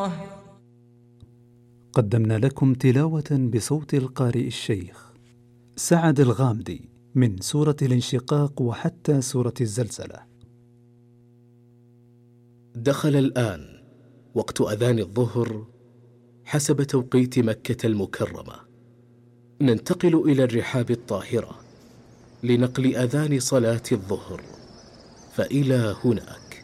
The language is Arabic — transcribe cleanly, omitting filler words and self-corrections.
قدمنا لكم تلاوة بصوت القارئ الشيخ سعد الغامدي من سورة الانشقاق وحتى سورة الزلزلة. دخل الآن وقت أذان الظهر حسب توقيت مكة المكرمة. ننتقل إلى الرحاب الطاهرة لنقل أذان صلاة الظهر، فإلى هناك.